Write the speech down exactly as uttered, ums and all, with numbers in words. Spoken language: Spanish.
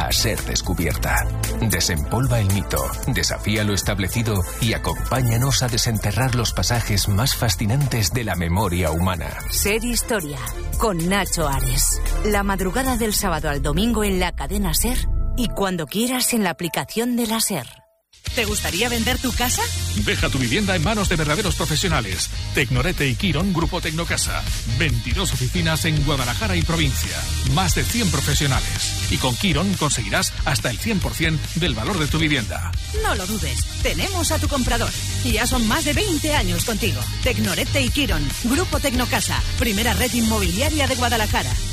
a ser descubierta. Desempolva el mito, desafía lo establecido y acompáñanos a desenterrar los pasajes más fascinantes de la memoria humana. Ser Historia, con Nacho Ares. La madrugada del sábado al domingo en la cadena SER y cuando quieras en la aplicación de la SER. ¿Te gustaría vender tu casa? Deja tu vivienda en manos de verdaderos profesionales. Tecnorete y Quirón, Grupo Tecnocasa. veintidós oficinas en Guadalajara y provincia. Más de cien profesionales. Y con Quirón conseguirás hasta el cien por ciento del valor de tu vivienda. No lo dudes. Tenemos a tu comprador. Y ya son más de veinte años contigo. Tecnorete y Quirón, Grupo Tecnocasa. Primera red inmobiliaria de Guadalajara.